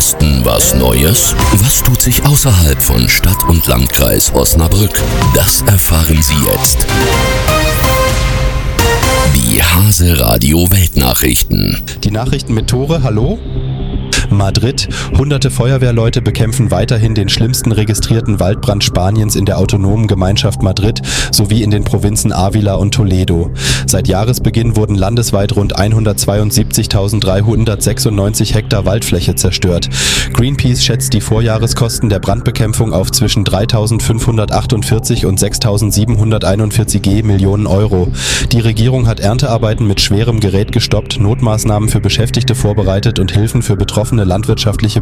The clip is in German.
Osten was Neues? Was tut sich außerhalb von Stadt und Landkreis Osnabrück? Das erfahren Sie jetzt. Die Hase Radio Weltnachrichten. Die Nachrichten mit Tore, hallo? Madrid. Hunderte Feuerwehrleute bekämpfen weiterhin den schlimmsten registrierten Waldbrand Spaniens in der autonomen Gemeinschaft Madrid sowie in den Provinzen Ávila und Toledo. Seit Jahresbeginn wurden landesweit rund 172.396 Hektar Waldfläche zerstört. Greenpeace schätzt die Vorjahreskosten der Brandbekämpfung auf zwischen 3.548 und 6.741 Millionen Euro. Die Regierung hat Erntearbeiten mit schwerem Gerät gestoppt, Notmaßnahmen für Beschäftigte vorbereitet und Hilfen für betroffene landwirtschaftliche